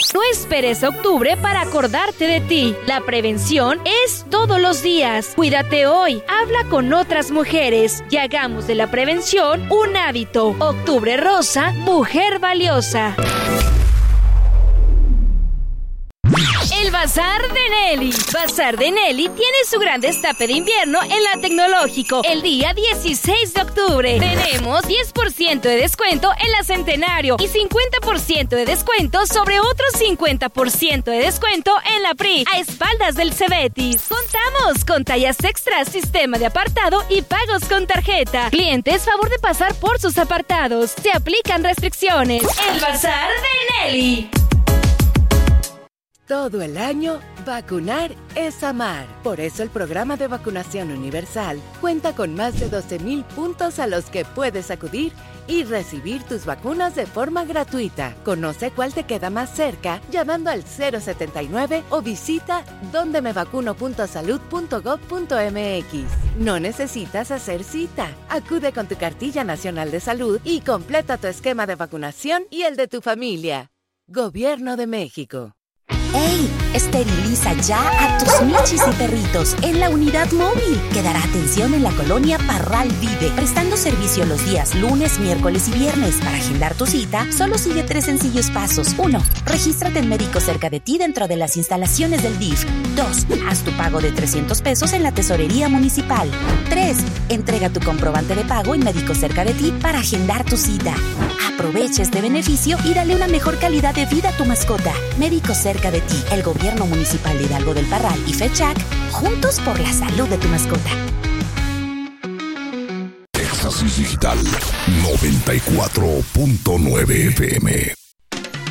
No esperes a octubre para acordarte de ti. La prevención es todos los días. Cuídate hoy. Habla con otras mujeres y hagamos de la prevención un hábito. Octubre Rosa, mujer valiosa. El Bazar de Nelly. Bazar de Nelly tiene su gran destape de invierno en la Tecnológico el día 16 de octubre. Tenemos 10% de descuento en la Centenario y 50% de descuento sobre otro 50% de descuento en la PRI, a espaldas del Cebetis. Contamos con tallas extras, sistema de apartado y pagos con tarjeta. Clientes, favor de pasar por sus apartados. Se aplican restricciones. El Bazar de Nelly. Todo el año, vacunar es amar. Por eso el programa de vacunación universal cuenta con más de 12,000 puntos a los que puedes acudir y recibir tus vacunas de forma gratuita. Conoce cuál te queda más cerca llamando al 079 o visita dondemevacuno.salud.gov.mx. No necesitas hacer cita. Acude con tu cartilla nacional de salud y completa tu esquema de vacunación y el de tu familia. Gobierno de México. ¡Ey! Esteriliza ya a tus michis y perritos en la unidad móvil, que dará atención en la colonia Parral Vive, prestando servicio los días lunes, miércoles y viernes. Para agendar tu cita, solo sigue 3 sencillos pasos. 1. Regístrate en médico cerca de ti dentro de las instalaciones del DIF. 2. Haz tu pago de 300 pesos en la tesorería municipal. 3. Entrega tu comprobante de pago en médico cerca de ti para agendar tu cita. Aprovecha este beneficio y dale una mejor calidad de vida a tu mascota. Médico cerca de ti, el Gobierno Municipal de Hidalgo del Parral y FECHAC, juntos por la salud de tu mascota. Éxtasis Digital 94.9 FM.